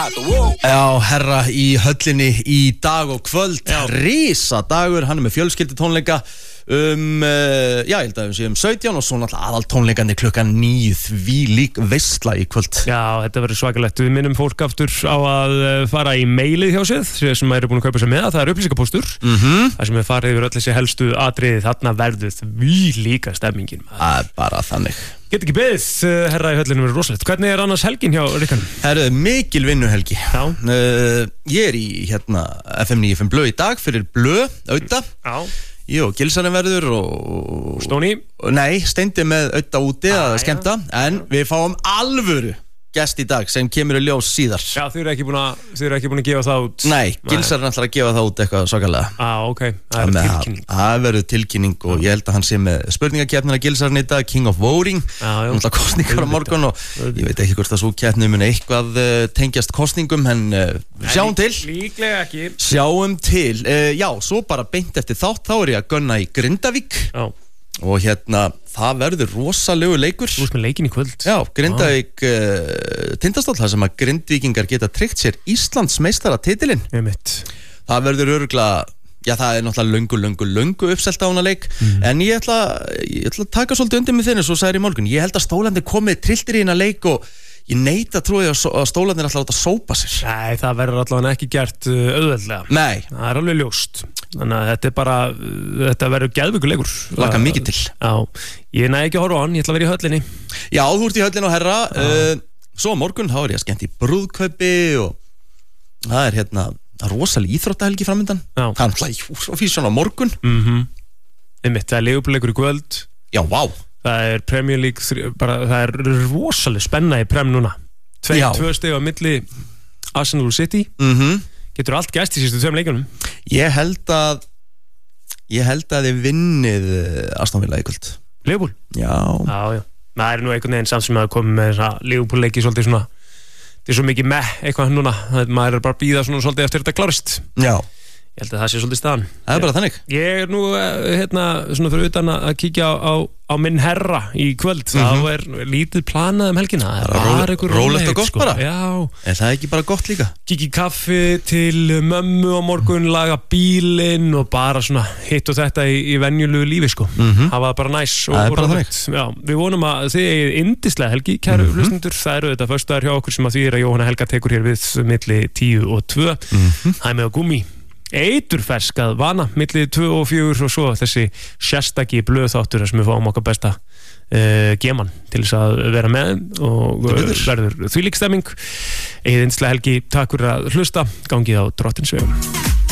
Já, herra í höllinni í dag og kvöld. Risa dagur, hann með fjölskyldutónleika ég held að við séum 17 og svo náttúrulega aðal tónleikandi klukkan 9 því lík veistla í kvöld. Já, þetta verður svakalegt. Við minnum fólk aftur á að fara í mailið hjá sér sem eru búin að kaupa sér með. Það er upplýsingapóstur þar sem við farið yfir öll þessi helstu atriði. Þarna verður því líka stemmingin. Bara þannig. Get ekki beðið, herra í höllinu verður rosalegt. Hvernig er annars helgin hjá Rikkanum? Herru, mikil vinnuhelgi. Ég er í FM 95 Blö í dag fyrir Blö, auðvitað. Já. Jú, Gilsarinn verður og Stóni? Nei, Steindi með auðvitað úti að skemmta. En við fáum alvöru gest í dag sem kemur í ljós síðar. Já, þið eru ekki búin að gefa það út. Nei, Gilsarinn ætlar að gefa það út eitthvað svakalega. Ok, það er tilkynning. Það verður tilkynning og ég held að hann sé með spurningakeppnina Gilsarinn í dag, King of Voting. Það er kostningar á morgun og ég veit ekki hvort það svo keppni mun eitthvað tengjast kostningum, en sjáum til. Líklega ekki. Sjáum til. Já, svo bara beint eftir þátt, þá er ég að gunna í Grindavík. Já. Og það verður rosalegu leikur. Þú veist með leikin í kvöld. Já, Grindavík Tindastóll, það sem að Grindvíkingar geta tryggt sér Íslands meistaratitilinn. Það verður örugglega, já, það er náttúrulega löngu uppselt á hana leik. En ég ætla að taka svolítið undir með þinni, svo sagði ég í morgun. Ég held að Stólandi komið trilltir í hana leik og ég neita að trúi að Stólarnir ætla að láta sópa sér. Nei, það verður allavega ekki gert auðveldlega. Nei. Það er alveg ljóst. Þannig að þetta verður geðveikur leikur. Laka mikið til. Já, ég næ ekki að horfa á hann, ég ætla að vera í höllinni. Já, þú ert í höllinni og herra. Svo á morgun, þá er ég að skemmt í brúðkaupi og það er rosalega íþróttahelgi framundan. Já. Það er náttúrulega Eurovision á morgun. Það er leikleikur í kvöld. Já, vá. Það er Premier League, það er rosalega spenna í Prem núna. 2 stig á milli Arsenal og City. Getur allt gæst í sístu 2 leikunum. Ég held að þið vinnið Aston Villa í kvöld. Liverpool? Já. Það er nú einhvern veginn samt sem að koma með Liverpool leiki svolítið svona, þetta er svo mikið eitthvað núna, maður er bara að bíða svona svolítið eftir þetta klárist. Já. Ég held að það sé svolítið staðan. Það er bara þannig. Ég er nú svona fyrir utan að kíkja á minn herra í kvöld. Það er lítið planað helgina. Rólegt og gott sko. bara. Já. Er það ekki bara gott líka? Kíkja í kaffi til mömmu á morgun, laga bílinn og bara svona hitt og þetta í venjulegu lífi sko. Hafa það bara næs. Það er bara þannig. Já, við vonum að þið eigið yndislega helgi, kæru hlustendur. Það eru þetta föstudagur hjá okkur sem að því að Jóhanna Helga tekur hér við milli 10 og 2. Hæmið á gúmmi. Eiturferskað vana milli 2 og 4 og svo þessi sérstaki blöðþáttur sem við fáum okkar besta geman til þess að vera með og verður þvílík stemming. Eigið yndislega helgi, takk fyrir að hlusta, gangið á Drottins vegum.